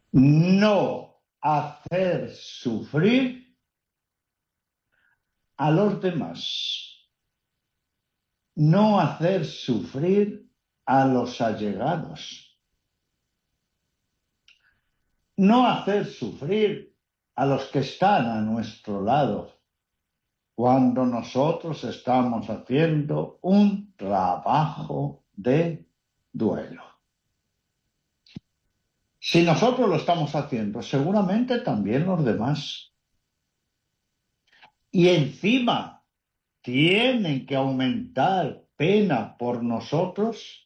no hacer sufrir a los demás, no hacer sufrir a los allegados, no hacer sufrir a los que están a nuestro lado cuando nosotros estamos haciendo un trabajo de duelo. Si nosotros lo estamos haciendo, seguramente también los demás. Y encima tienen que aumentar pena por nosotros.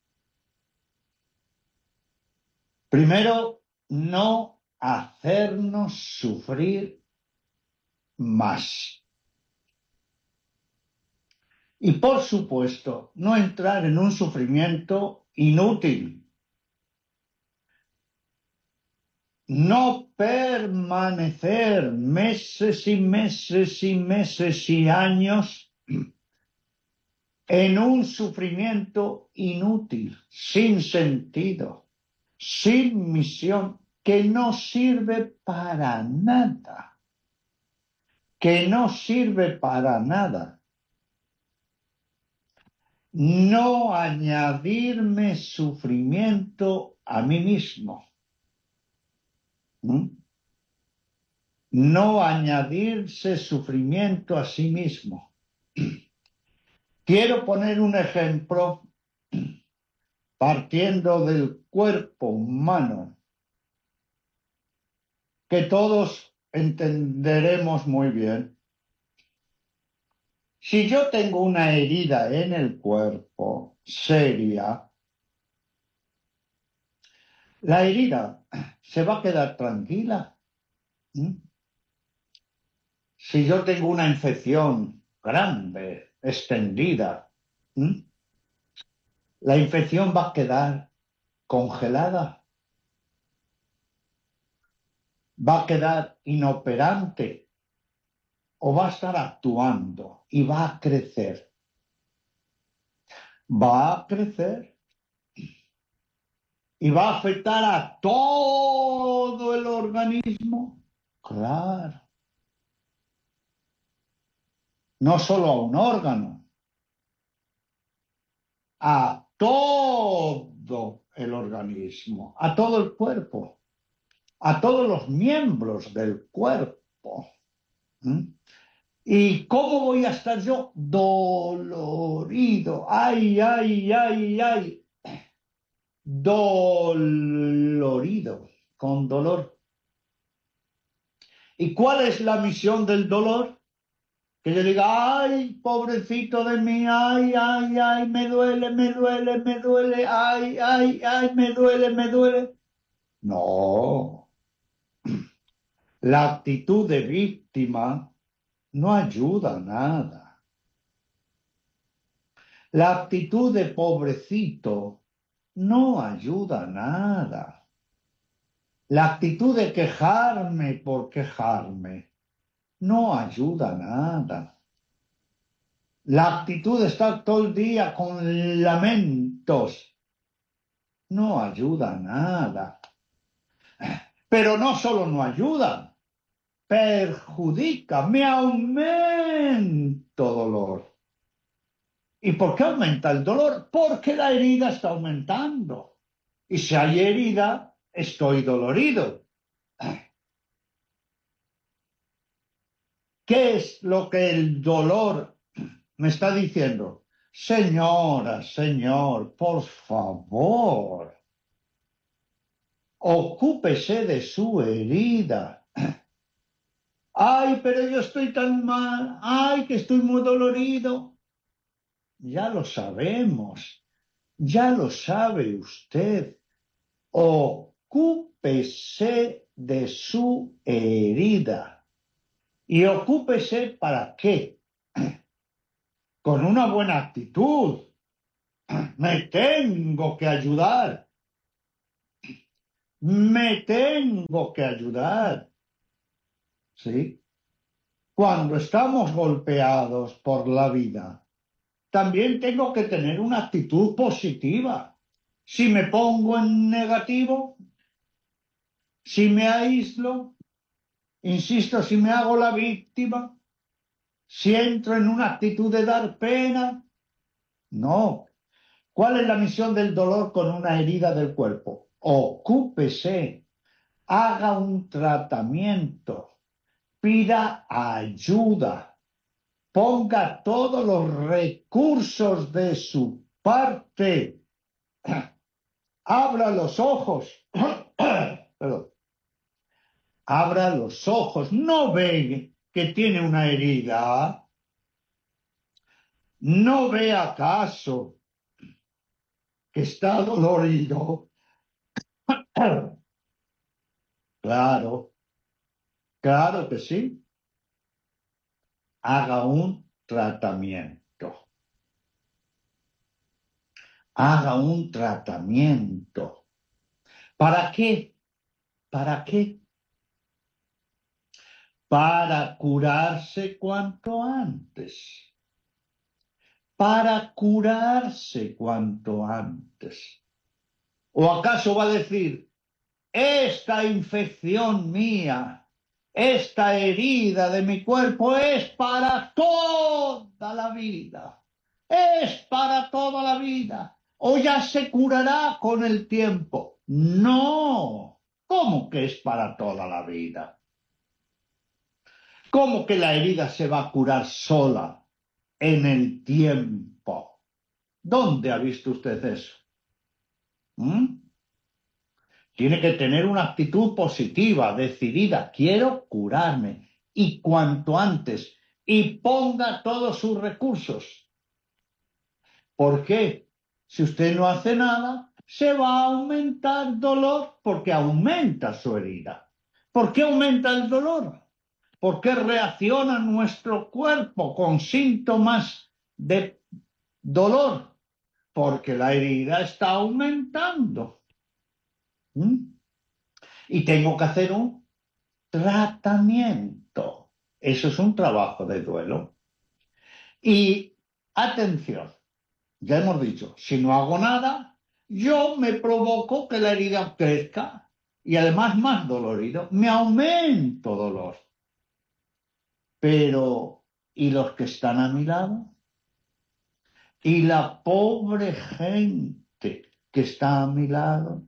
Primero, no hacernos sufrir más. Y por supuesto, no entrar en un sufrimiento inútil. No permanecer meses y meses y meses y años en un sufrimiento inútil, sin sentido, sin misión, que no sirve para nada. Que no sirve para nada. No añadirme sufrimiento a mí mismo. No añadirse sufrimiento a sí mismo. Quiero poner un ejemplo partiendo del cuerpo humano que todos entenderemos muy bien. Si yo tengo una herida en el cuerpo seria, la herida se va a quedar tranquila. Si yo tengo una infección grande, extendida, la infección va a quedar congelada, va a quedar inoperante o va a estar actuando y va a crecer. Va a crecer y va a afectar a todo el organismo. Claro. No solo a un órgano, a todo el organismo, a todo el cuerpo, a todos los miembros del cuerpo. ¿Y cómo voy a estar yo? Dolorido. Ay, ay, ay, ay. Dolorido, con dolor. ¿Y cuál es la misión del dolor? Que yo diga, ay, pobrecito de mí, ay, ay, ay, me duele, me duele, me duele, ay, ay, ay, me duele, me duele. No. La actitud de víctima no ayuda a nada. La actitud de pobrecito no ayuda a nada. La actitud de quejarme por quejarme no ayuda a nada. La actitud de estar todo el día con lamentos no ayuda a nada. Pero no solo no ayuda, perjudica, me aumento dolor. ¿Y por qué aumenta el dolor? Porque la herida está aumentando. Y si hay herida, estoy dolorido. ¿Qué es lo que el dolor me está diciendo? Señora, señor, por favor, ocúpese de su herida. Ay, pero yo estoy tan mal. Ay, que estoy muy dolorido. Ya lo sabemos. Ya lo sabe usted. Ocúpese de su herida. ¿Y ocúpese para qué? Con una buena actitud. Me tengo que ayudar. Me tengo que ayudar. ¿Sí? Cuando estamos golpeados por la vida, también tengo que tener una actitud positiva. Si me pongo en negativo, Si me aíslo, insisto, si me hago la víctima, si entro en una actitud de dar pena, no. ¿Cuál es la misión del dolor con una herida del cuerpo? Ocúpese, haga un tratamiento, pida ayuda, ponga todos los recursos de su parte, abra los ojos, perdón, abra los ojos, no ve que tiene una herida, no ve acaso que está dolorido. Claro, claro que sí. Haga un tratamiento. Haga un tratamiento. ¿Para qué? ¿Para qué? Para curarse cuanto antes. Para curarse cuanto antes. ¿O acaso va a decir, esta infección mía, esta herida de mi cuerpo es para toda la vida? Es para toda la vida. O ya se curará con el tiempo. No. ¿Cómo que es para toda la vida? ¿Cómo que la herida se va a curar sola en el tiempo? ¿Dónde ha visto usted eso? ¿Mm? Tiene que tener una actitud positiva, decidida. Quiero curarme. Y cuanto antes. Y ponga todos sus recursos. ¿Por qué? Si usted no hace nada, se va a aumentar dolor porque aumenta su herida. ¿Por qué aumenta el dolor? ¿Por qué reacciona nuestro cuerpo con síntomas de dolor? Porque la herida está aumentando. ¿Mm? Y tengo que hacer un tratamiento. Eso es un trabajo de duelo. Y atención, ya hemos dicho, si no hago nada, yo me provoco que la herida crezca y además más dolorido, me aumento dolor. Pero, ¿y los que están a mi lado? ¿Y la pobre gente que está a mi lado?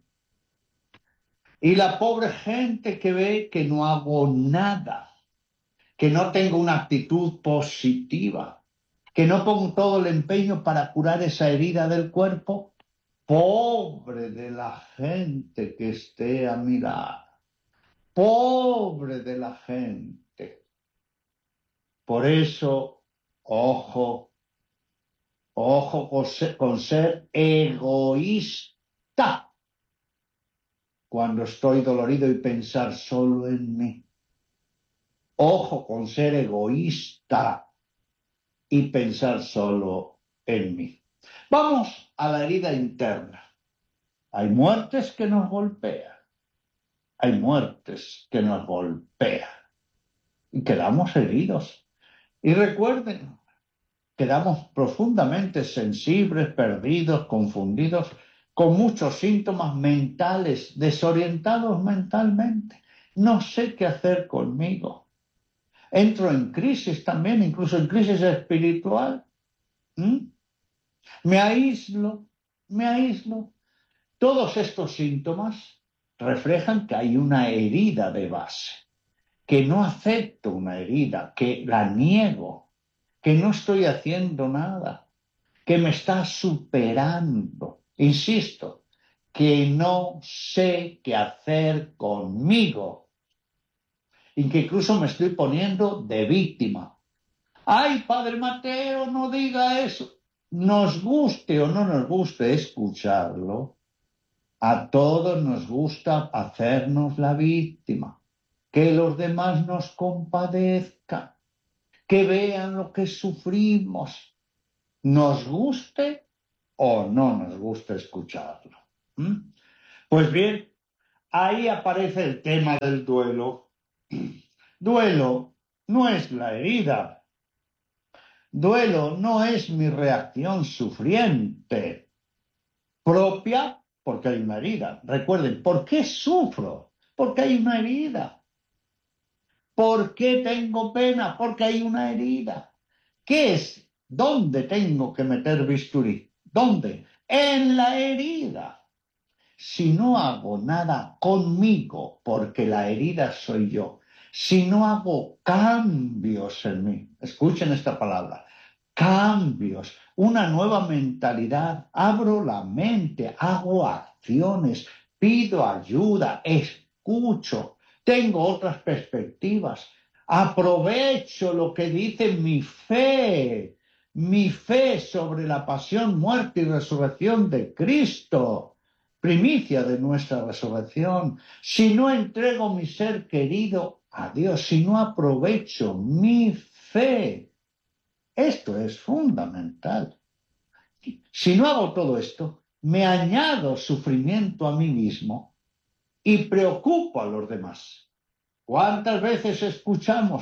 ¿Y la pobre gente que ve que no hago nada? Que no tengo una actitud positiva, que no pongo todo el empeño para curar esa herida del cuerpo? Pobre de la gente que esté a mi lado, pobre de la gente. Por eso, ojo, ojo con ser egoísta cuando estoy dolorido y pensar solo en mí. Ojo con ser egoísta y pensar solo en mí. Vamos a la herida interna. Hay muertes que nos golpean. Hay muertes que nos golpean. Y quedamos heridos. Y recuerden, quedamos profundamente sensibles, perdidos, confundidos, con muchos síntomas mentales, desorientados mentalmente. No sé qué hacer conmigo. Entro en crisis también, incluso en crisis espiritual. ¿Mm? Me aíslo, me aíslo. Todos estos síntomas reflejan que hay una herida de base, que no acepto una herida, que la niego, que no estoy haciendo nada, que me está superando. Insisto, que no sé qué hacer conmigo y que incluso me estoy poniendo de víctima. Ay, padre Mateo, no diga eso. Nos guste o no nos guste escucharlo, a todos nos gusta hacernos la víctima, que los demás nos compadezcan, que vean lo que sufrimos, nos guste o no nos guste escucharlo. ¿Mm? Pues bien, ahí aparece el tema del duelo. Duelo no es la herida. Duelo no es mi reacción sufriente propia porque hay una herida. Recuerden, ¿por qué sufro? Porque hay una herida. ¿Por qué tengo pena? Porque hay una herida. ¿Qué es? ¿Dónde tengo que meter bisturí? ¿Dónde? En la herida. Si no hago nada conmigo, porque la herida soy yo, si no hago cambios en mí, escuchen esta palabra, cambios, una nueva mentalidad, abro la mente, hago acciones, pido ayuda, escucho, tengo otras perspectivas, aprovecho lo que dice mi fe sobre la pasión, muerte y resurrección de Cristo, primicia de nuestra resurrección. Si no entrego mi ser querido a Dios, si no aprovecho mi fe, esto es fundamental. Si no hago todo esto, me añado sufrimiento a mí mismo y preocupo a los demás. ¿Cuántas veces escuchamos?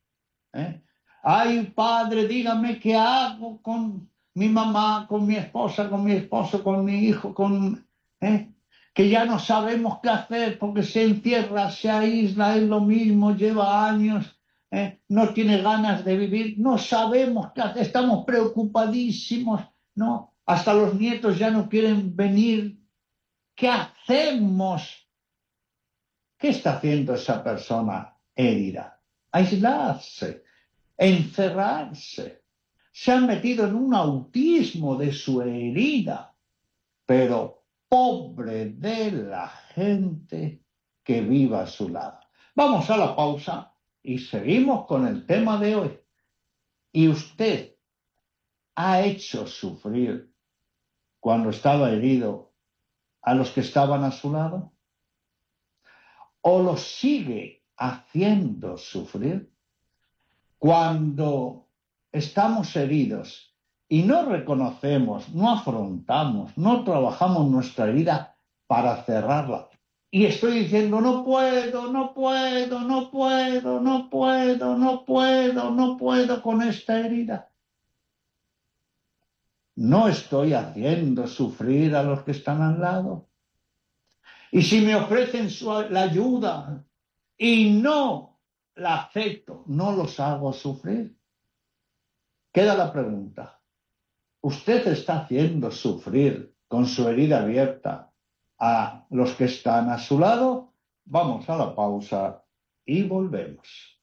Ay, padre, dígame qué hago con mi mamá, con mi esposa, con mi esposo, con mi hijo, que ya no sabemos qué hacer porque se encierra, se aísla, es lo mismo, lleva años, no tiene ganas de vivir, no sabemos qué hacer, estamos preocupadísimos, ¿no? Hasta los nietos ya no quieren venir. ¿Qué hacemos? ¿Qué está haciendo esa persona herida? Aislarse, encerrarse. Se han metido en un autismo de su herida, pero pobre de la gente que viva a su lado. Vamos a la pausa y seguimos con el tema de hoy. ¿Y usted ha hecho sufrir cuando estaba herido a los que estaban a su lado? ¿O los sigue haciendo sufrir? Cuando estamos heridos y no reconocemos, no afrontamos, no trabajamos nuestra herida para cerrarla. Y estoy diciendo, no puedo, no puedo, no puedo, no puedo, no puedo, no puedo con esta herida. No estoy haciendo sufrir a los que están al lado. Y si me ofrecen la ayuda y no la acepto, no los hago sufrir. Queda la pregunta. ¿Usted está haciendo sufrir con su herida abierta a los que están a su lado? Vamos a la pausa y volvemos.